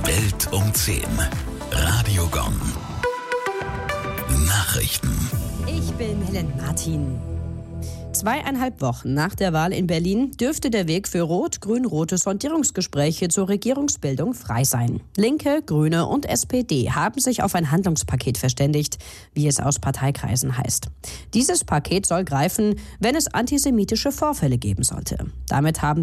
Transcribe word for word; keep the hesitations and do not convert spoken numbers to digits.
Welt um zehn. Radio Gong. Nachrichten. Ich bin Helen Martin. Zweieinhalb Wochen nach der Wahl in Berlin dürfte der Weg für rot-grün-rote Sondierungsgespräche zur Regierungsbildung frei sein. Linke, Grüne und S P D haben sich auf ein Handlungspaket verständigt, wie es aus Parteikreisen heißt. Dieses Paket soll greifen, wenn es antisemitische Vorfälle geben sollte. Damit haben